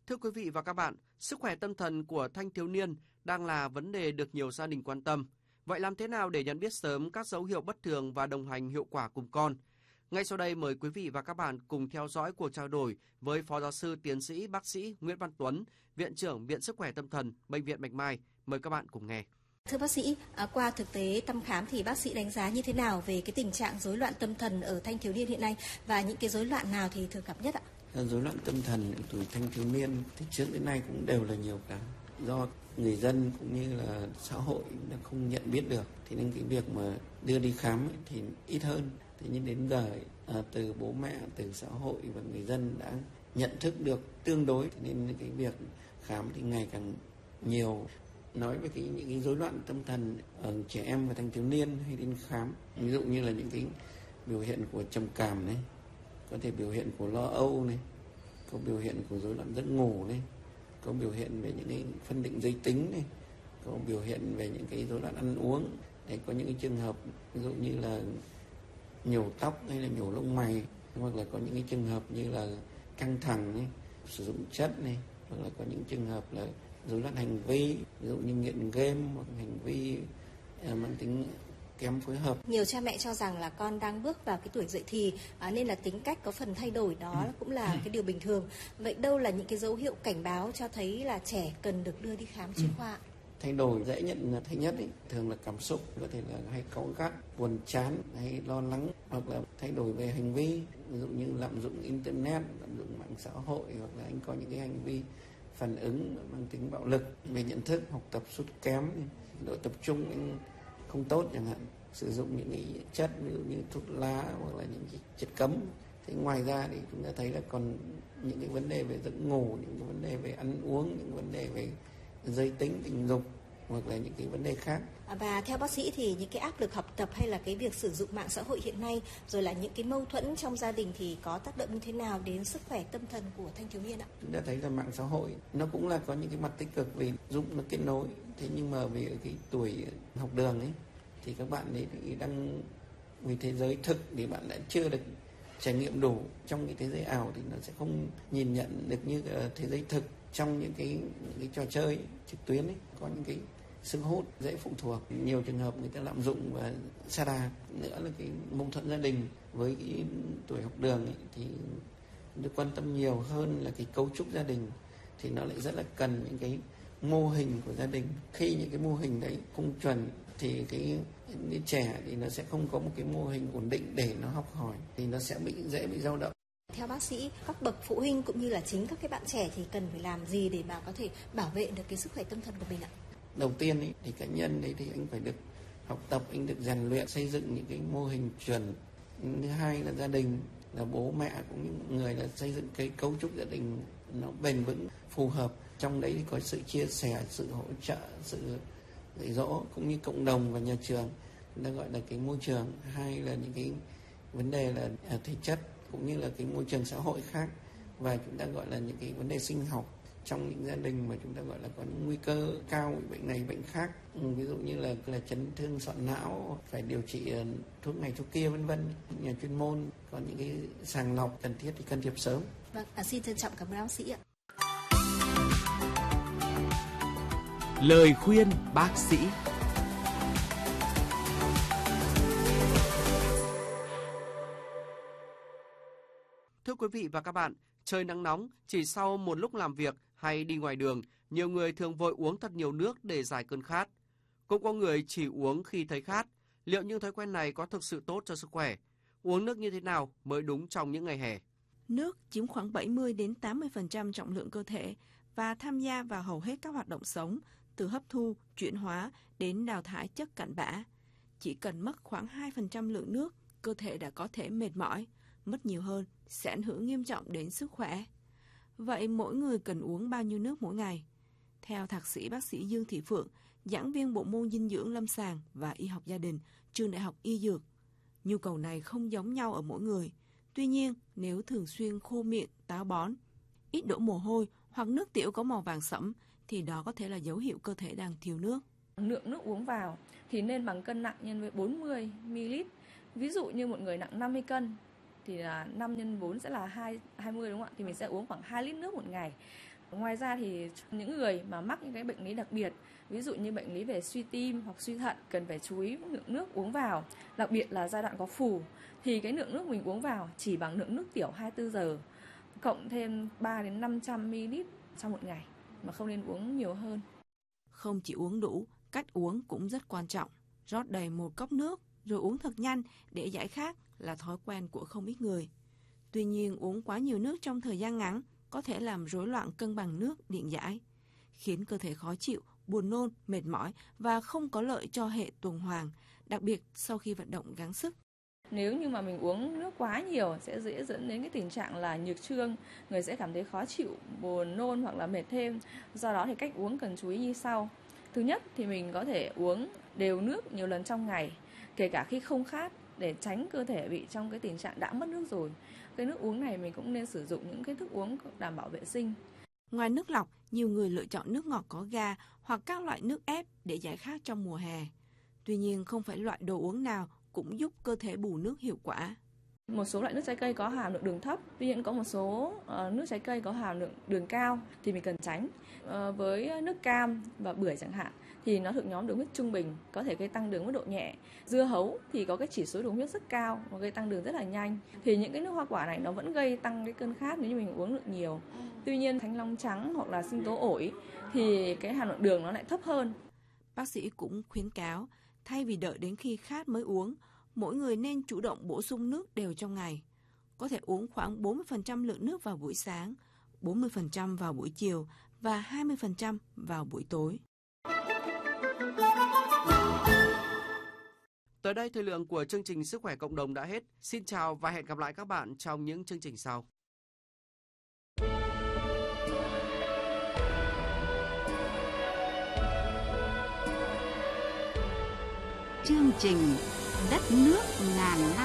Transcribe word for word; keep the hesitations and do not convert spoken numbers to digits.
Thưa quý vị và các bạn, sức khỏe tâm thần của thanh thiếu niên đang là vấn đề được nhiều gia đình quan tâm. Vậy làm thế nào để nhận biết sớm các dấu hiệu bất thường và đồng hành hiệu quả cùng con? Ngay sau đây mời quý vị và các bạn cùng theo dõi cuộc trao đổi với Phó Giáo sư Tiến sĩ Bác sĩ Nguyễn Văn Tuấn, Viện trưởng Viện Sức khỏe Tâm thần, Bệnh viện Bạch Mai. Mời các bạn cùng nghe. Thưa bác sĩ, qua thực tế thăm khám thì bác sĩ đánh giá như thế nào về cái tình trạng rối loạn tâm thần ở thanh thiếu niên hiện nay và những cái rối loạn nào thì thường gặp nhất ạ? Rối loạn tâm thần ở tuổi thanh thiếu niên thì trước đến nay cũng đều là nhiều cả, do người dân cũng như là xã hội đã không nhận biết được, thì nên cái việc mà đưa đi khám ấy thì ít hơn. Thế nhưng đến giờ à, từ bố mẹ, từ xã hội và người dân đã nhận thức được tương đối, thì nên cái việc khám thì ngày càng nhiều. Nói về cái những cái rối loạn tâm thần ở trẻ em và thanh thiếu niên hay đến khám, ví dụ như là những cái biểu hiện của trầm cảm này, có thể biểu hiện của lo âu này, có biểu hiện của rối loạn giấc ngủ này, có biểu hiện về những cái phân định giới tính này, có biểu hiện về những cái rối loạn ăn uống. Đấy, có những cái trường hợp ví dụ như là nhổ tóc hay là nhổ lông mày, hoặc là có những cái trường hợp như là căng thẳng này, sử dụng chất này, hoặc là có những trường hợp là rối loạn hành vi, ví dụ như nghiện game hoặc hành vi mang tính kém phối hợp. Nhiều cha mẹ cho rằng là con đang bước vào cái tuổi dậy thì à, nên là tính cách có phần thay đổi, đó ừ. cũng là cái điều bình thường. Vậy đâu là những cái dấu hiệu cảnh báo cho thấy là trẻ cần được đưa đi khám chuyên khoa? Ừ. Thay đổi dễ nhận thấy nhất ấy, thường là cảm xúc, có thể là hay cáu gắt, buồn chán, hay lo lắng, hoặc là thay đổi về hành vi, ví dụ như lạm dụng internet, lạm dụng mạng xã hội, hoặc là anh có những cái hành vi phản ứng mang tính bạo lực. Về nhận thức, học tập sút kém, độ tập trung anh không tốt chẳng hạn, sử dụng những cái chất ví dụ như thuốc lá hoặc là những cái chất cấm. Thế ngoài ra thì chúng ta thấy là còn những cái vấn đề về giấc ngủ, những cái vấn đề về ăn uống, những vấn đề về giới tính, tình dục, hoặc là những cái vấn đề khác. Và theo bác sĩ thì những cái áp lực học tập hay là cái việc sử dụng mạng xã hội hiện nay, rồi là những cái mâu thuẫn trong gia đình thì có tác động như thế nào đến sức khỏe tâm thần của thanh thiếu niên ạ? Chúng ta thấy là mạng xã hội nó cũng là có những cái mặt tích cực vì giúp nó kết nối. Thế nhưng mà về cái tuổi học đường ấy thì các bạn ấy thì đang vì thế giới thực thì bạn đã chưa được trải nghiệm đủ trong cái thế giới ảo, thì nó sẽ không nhìn nhận được như thế giới thực. Trong những cái, những cái trò chơi trực tuyến ấy, có những cái sức hút dễ phụ thuộc, nhiều trường hợp người ta lạm dụng và sa đà. Nữa là cái mâu thuẫn gia đình với cái tuổi học đường ấy, thì được quan tâm nhiều hơn là cái cấu trúc gia đình, thì nó lại rất là cần những cái mô hình của gia đình. Khi những cái mô hình đấy không chuẩn thì cái những trẻ thì nó sẽ không có một cái mô hình ổn định để nó học hỏi, thì nó sẽ bị dễ bị dao động. Theo bác sĩ, các bậc phụ huynh cũng như là chính các cái bạn trẻ thì cần phải làm gì để mà có thể bảo vệ được cái sức khỏe tâm thần của mình ạ? Đầu tiên ấy, thì cá nhân đấy thì anh phải được học tập, anh được rèn luyện, xây dựng những cái mô hình chuẩn. Thứ hai là gia đình, là bố mẹ cũng như người là xây dựng cái cấu trúc gia đình nó bền vững, phù hợp. Trong đấy thì có sự chia sẻ, sự hỗ trợ, sự dạy dỗ, cũng như cộng đồng và nhà trường, chúng ta gọi là cái môi trường. Hai là những cái vấn đề là thể chất cũng như là cái môi trường xã hội khác, và chúng ta gọi là những cái vấn đề sinh học trong những gia đình mà chúng ta gọi là có những nguy cơ cao bệnh này bệnh khác, ví dụ như là là chấn thương sọ não, phải điều trị thuốc này thuốc kia vân vân. Nhà chuyên môn có những cái sàng lọc cần thiết thì can thiệp sớm. Vâng, à, xin trân trọng cảm ơn bác sĩ ạ. Lời khuyên bác sĩ. Thưa quý vị và các bạn, trời nắng nóng, chỉ sau một lúc làm việc hay đi ngoài đường, nhiều người thường vội uống thật nhiều nước để giải cơn khát. Cũng có người chỉ uống khi thấy khát. Liệu những thói quen này có thực sự tốt cho sức khỏe? Uống nước như thế nào mới đúng trong những ngày hè? Nước chiếm khoảng bảy mươi đến tám mươi phần trăm trọng lượng cơ thể và tham gia vào hầu hết các hoạt động sống, từ hấp thu, chuyển hóa đến đào thải chất cặn bã. Chỉ cần mất khoảng hai phần trăm lượng nước, cơ thể đã có thể mệt mỏi. Mất nhiều hơn sẽ ảnh hưởng nghiêm trọng đến sức khỏe. Vậy mỗi người cần uống bao nhiêu nước mỗi ngày? Theo thạc sĩ bác sĩ Dương Thị Phượng, giảng viên bộ môn dinh dưỡng lâm sàng và y học gia đình, trường Đại học Y Dược, nhu cầu này không giống nhau ở mỗi người. Tuy nhiên, nếu thường xuyên khô miệng, táo bón, ít đổ mồ hôi hoặc nước tiểu có màu vàng sẫm thì đó có thể là dấu hiệu cơ thể đang thiếu nước. Lượng nước uống vào thì nên bằng cân nặng nhân với bốn mươi mi li lít. Ví dụ như một người nặng năm mươi cân thì là năm nhân bốn sẽ là hai mươi đúng không ạ? Thì mình sẽ uống khoảng hai lít nước một ngày. Ngoài ra thì những người mà mắc những cái bệnh lý đặc biệt, ví dụ như bệnh lý về suy tim hoặc suy thận, cần phải chú ý lượng nước uống vào, đặc biệt là giai đoạn có phù, thì cái lượng nước mình uống vào chỉ bằng lượng nước tiểu hai mươi tư giờ, cộng thêm ba đến năm trăm mi li lít trong một ngày, mà không nên uống nhiều hơn. Không chỉ uống đủ, cách uống cũng rất quan trọng. Rót đầy một cốc nước rồi uống thật nhanh để giải khát là thói quen của không ít người. Tuy nhiên, uống quá nhiều nước trong thời gian ngắn có thể làm rối loạn cân bằng nước điện giải, khiến cơ thể khó chịu, buồn nôn, mệt mỏi và không có lợi cho hệ tuần hoàn, đặc biệt sau khi vận động gắng sức. Nếu như mà mình uống nước quá nhiều sẽ dễ dẫn đến cái tình trạng là nhược chương, người sẽ cảm thấy khó chịu, buồn nôn hoặc là mệt thêm. Do đó thì cách uống cần chú ý như sau. Thứ nhất thì mình có thể uống đều nước nhiều lần trong ngày, kể cả khi không khát, để tránh cơ thể bị trong cái tình trạng đã mất nước rồi. Cái nước uống này mình cũng nên sử dụng những cái thức uống đảm bảo vệ sinh. Ngoài nước lọc, nhiều người lựa chọn nước ngọt có ga hoặc các loại nước ép để giải khát trong mùa hè. Tuy nhiên, không phải loại đồ uống nào cũng giúp cơ thể bù nước hiệu quả. Một số loại nước trái cây có hàm lượng đường thấp, tuy nhiên có một số uh, nước trái cây có hàm lượng đường cao thì mình cần tránh. Uh, với nước cam và bưởi chẳng hạn thì nó thuộc nhóm đường huyết trung bình, có thể gây tăng đường mức độ nhẹ. Dưa hấu thì có cái chỉ số đường huyết rất cao và gây tăng đường rất là nhanh. Thì những cái nước hoa quả này nó vẫn gây tăng cái cơn khát nếu như mình uống lượng nhiều. Tuy nhiên thanh long trắng hoặc là sinh tố ổi thì cái hàm lượng đường nó lại thấp hơn. Bác sĩ cũng khuyến cáo thay vì đợi đến khi khát mới uống, mỗi người nên chủ động bổ sung nước đều trong ngày. Có thể uống khoảng bốn mươi phần trăm lượng nước vào buổi sáng, bốn mươi phần trăm vào buổi chiều và hai mươi phần trăm vào buổi tối. Tới đây thời lượng của chương trình Sức khỏe cộng đồng đã hết. Xin chào và hẹn gặp lại các bạn trong những chương trình sau. Chương trình Đất nước ngàn năm.